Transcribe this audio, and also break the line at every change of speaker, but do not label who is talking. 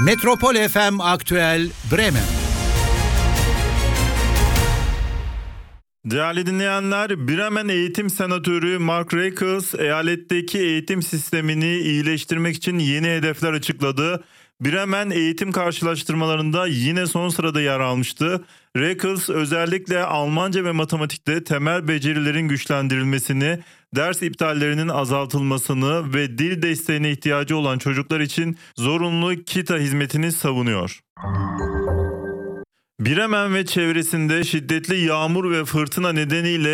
Metropol FM Aktüel Bremen.
Değerli dinleyenler, Bremen Eğitim Senatörü Mark Reckels, eyaletteki eğitim sistemini iyileştirmek için yeni hedefler açıkladı. Bremen eğitim karşılaştırmalarında yine son sırada yer almıştı. Reckels özellikle Almanca ve matematikte temel becerilerin güçlendirilmesini, ders iptallerinin azaltılmasını ve dil desteğine ihtiyacı olan çocuklar için zorunlu kita hizmetini savunuyor. Bremen ve çevresinde şiddetli yağmur ve fırtına nedeniyle